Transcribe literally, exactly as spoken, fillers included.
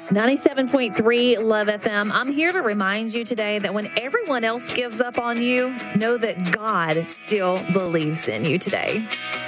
ninety-seven point three Love F M. I'm here to remind you today that when everyone else gives up on you, know that God still believes in you today.